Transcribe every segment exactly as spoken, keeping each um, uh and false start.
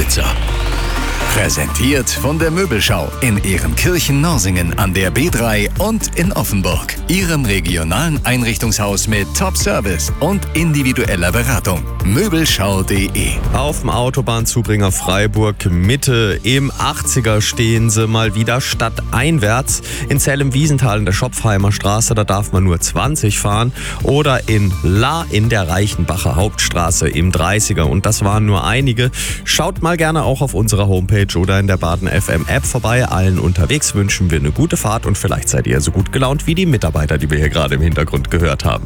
Schweizer. Präsentiert von der Möbelschau in Ehrenkirchen-Norsingen an der B drei und in Offenburg. Ihrem regionalen Einrichtungshaus mit Top-Service und individueller Beratung. Möbelschau punkt de. Auf dem Autobahnzubringer Freiburg Mitte im achtziger stehen sie mal wieder stadteinwärts. In Zell-im-Wiesental in der Schopfheimer Straße, da darf man nur zwanzig fahren. Oder in La in der Reichenbacher Hauptstraße im dreißiger. Und das waren nur einige. Schaut mal gerne auch auf unserer Homepage oder in der Baden F M App vorbei. Allen unterwegs wünschen wir eine gute Fahrt und vielleicht seid ihr so gut gelaunt wie die Mitarbeiter, die wir hier gerade im Hintergrund gehört haben.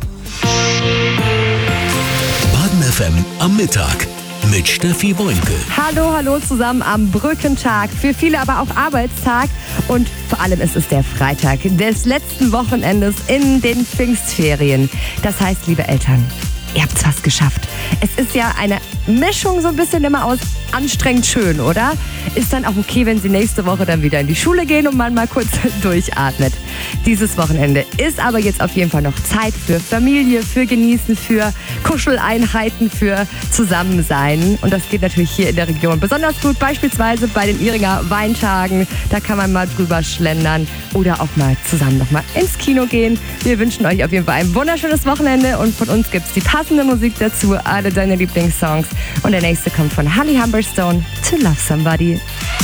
Baden F M am Mittag mit Steffi Woinke. Hallo, hallo zusammen am Brückentag. Für viele aber auch Arbeitstag. Und vor allem ist es der Freitag des letzten Wochenendes in den Pfingstferien. Das heißt, liebe Eltern, ihr habt's fast geschafft. Es ist ja eine Mischung so ein bisschen immer aus anstrengend schön, oder? Ist dann auch okay, wenn Sie nächste Woche dann wieder in die Schule gehen und man mal kurz durchatmet. Dieses Wochenende ist aber jetzt auf jeden Fall noch Zeit für Familie, für Genießen, für Kuscheleinheiten, für Zusammensein. Und das geht natürlich hier in der Region besonders gut, beispielsweise bei den Iringer Weintagen. Da kann man mal drüber schlendern oder auch mal zusammen noch mal ins Kino gehen. Wir wünschen euch auf jeden Fall ein wunderschönes Wochenende und von uns gibt's die passende Musik dazu, alle deine Lieblingssongs. Und der nächste kommt von Holly Humberstone, To Love Somebody.